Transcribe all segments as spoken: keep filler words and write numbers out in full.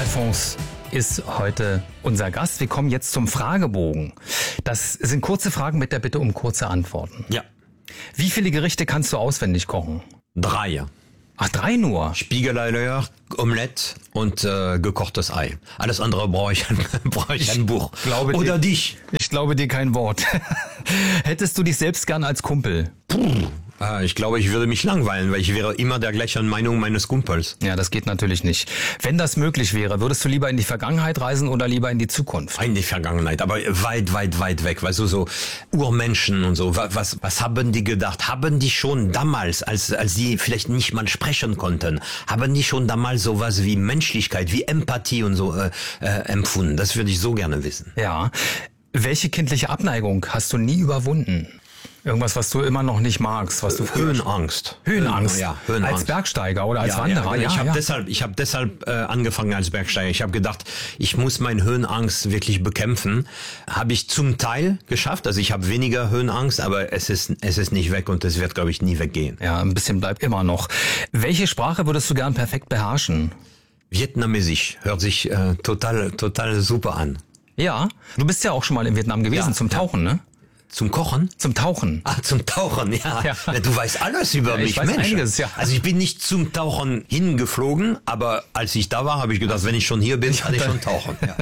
Alphonse ist heute unser Gast. Wir kommen jetzt zum Fragebogen. Das sind kurze Fragen mit der Bitte um kurze Antworten. Ja. Wie viele Gerichte kannst du auswendig kochen? Drei. Ach, drei nur? Spiegelei, Omelette und äh, gekochtes Ei. Alles andere brauche ich, brauche ich ein Buch. Glaube Oder dir, dich. Ich glaube dir kein Wort. Hättest du dich selbst gern als Kumpel? Puh. Äh, ich glaube, ich würde mich langweilen, weil ich wäre immer der gleichen Meinung meines Kumpels. Ja, das geht natürlich nicht. Wenn das möglich wäre, würdest du lieber in die Vergangenheit reisen oder lieber in die Zukunft? In die Vergangenheit, aber weit, weit, weit weg. Weißt du, so Urmenschen und so. Was, was haben die gedacht? Haben die schon damals, als, als die vielleicht nicht mal sprechen konnten, haben die schon damals sowas wie Menschlichkeit, wie Empathie und so äh, äh, empfunden? Das würde ich so gerne wissen. Ja. Welche kindliche Abneigung hast du nie überwunden? Irgendwas, was du immer noch nicht magst, was du Höhenangst. Höhenangst. Ja, Höhenangst. Als Bergsteiger oder als ja, Wanderer. Ja, Ja, ich habe ja. deshalb, ich habe deshalb äh, angefangen als Bergsteiger. Ich habe gedacht, ich muss meine Höhenangst wirklich bekämpfen. Habe ich zum Teil geschafft. Also ich habe weniger Höhenangst, aber es ist, es ist nicht weg und es wird, glaube ich, nie weggehen. Ja, ein bisschen bleibt immer noch. Welche Sprache würdest du gern perfekt beherrschen? Vietnamesisch hört sich äh, total, total super an. Ja, du bist ja auch schon mal in Vietnam gewesen Ja, zum Tauchen, ne? Zum Kochen? Zum Tauchen. Ah, zum Tauchen, ja. Ja. Ja, du weißt alles über Ja, mich, ich weiß Mensch. einiges, ja. Also ich bin nicht zum Tauchen hingeflogen, aber als ich da war, habe ich gedacht, wenn ich schon hier bin, kann ich schon tauchen. Ja.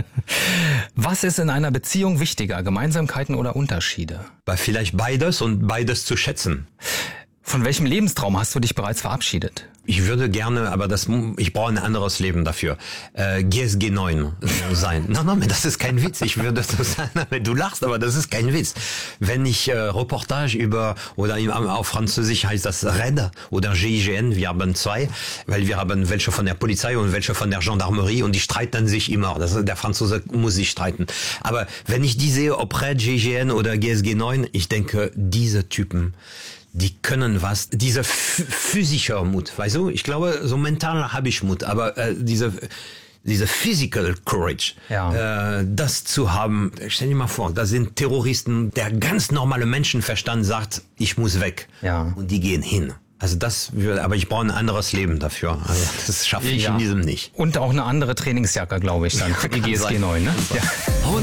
Was ist in einer Beziehung wichtiger, Gemeinsamkeiten oder Unterschiede? Weil vielleicht beides und beides zu schätzen. Von welchem Lebenstraum hast du dich bereits verabschiedet? Ich würde gerne, aber das, ich brauche ein anderes Leben dafür. Äh, G S G neun sein. Nein, nein, das ist kein Witz. Ich würde so sagen, du lachst, aber das ist kein Witz. Wenn ich äh, Reportage über, oder im, auf Französisch heißt das R E D oder G I G N, wir haben zwei, weil wir haben welche von der Polizei und welche von der Gendarmerie und die streiten sich immer. Das, der Franzose muss sich streiten. Aber wenn ich die sehe, ob R E D, G I G N oder G S G neun, ich denke, diese Typen, die können was, dieser physischer Mut, weißt du? Ich glaube, so mental habe ich Mut, aber äh, diese diese physical courage, ja. äh, das zu haben, stell dir mal vor, da sind Terroristen, der ganz normale Menschenverstand sagt, ich muss weg, ja. Und die gehen hin. Also das würde, aber ich brauche ein anderes Leben dafür. Also das schaffe ich ja. in diesem nicht. Und auch eine andere Trainingsjacke, glaube ich, dann. Die G S G neun, ne? Ja.